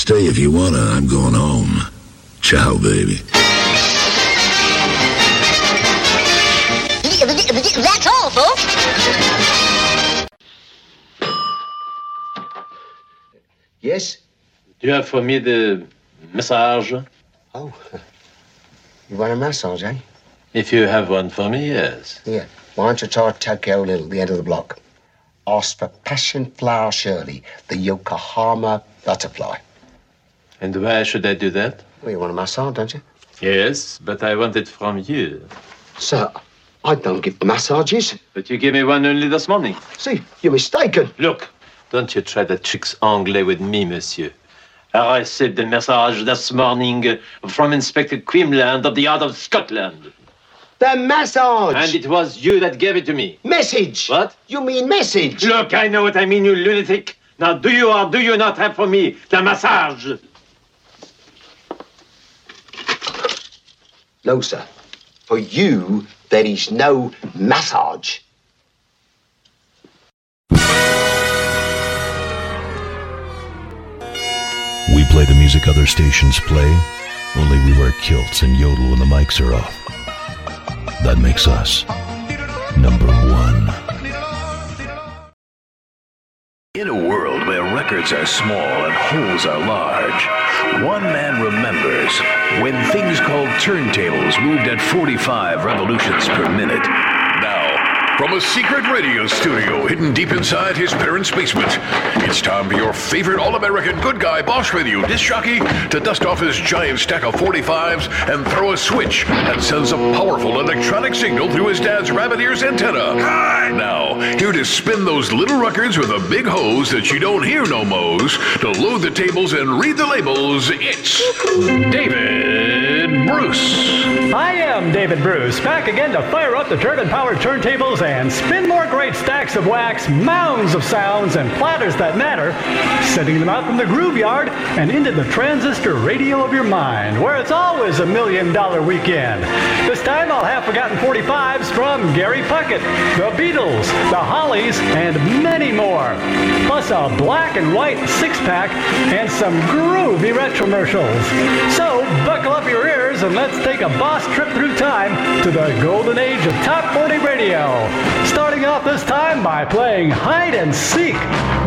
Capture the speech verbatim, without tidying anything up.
stay if you wanna. I'm going home. Ciao, baby. That's all, folks. Yes? Do you have for me the massage? Oh, you want a massage, eh? If you have one for me, yes. Here, why don't you try Tokyo Little, the end of the block? Ask for Passion Flower Shirley, the Yokohama butterfly. And why should I do that? Well, you want a massage, don't you? Yes, but I want it from you. Sir, I don't give massages. But you gave me one only this morning. See, you're mistaken. Look, don't you try the tricks anglais with me, monsieur. I received the massage this morning from Inspector Quimland of the Yard of Scotland. The massage! And it was you that gave it to me. Message! What? You mean message? Look, I know what I mean, you lunatic. Now, do you or do you not have for me the massage? No, sir. For you, there is no massage. We play the music other stations play, only we wear kilts and yodel when the mics are off. That makes us number one. In a world where records are small and holes are large, one man remembers when things called turntables moved at forty-five revolutions per minute. Now, from a secret radio studio hidden deep inside his parents' basement, it's time for your favorite all-American good guy Boss Radio disc jockey to dust off his giant stack of forty-fives and throw a switch that sends a powerful electronic signal through his dad's rabbit ears antenna. Now, here to spin those little records with a big hose that you don't hear no mo's, to load the tables and read the labels, it's David Bruce. I am David Bruce, back again to fire up the turbine-powered turntables and spin more great stacks of wax, mounds of sounds, and platters that matter, sending them out from the groove yard and into the transistor radio of your mind, where it's always a million-dollar weekend. This time I'll have forgotten forty-fives from Gary Puckett, the Beatles, the Hollies, and many more. Plus a black and white six-pack and some groovy retromercials. So buckle up your ears and let's take a boss trip through time to the golden age of Top forty Radio. Starting off this time by playing Hide and Seek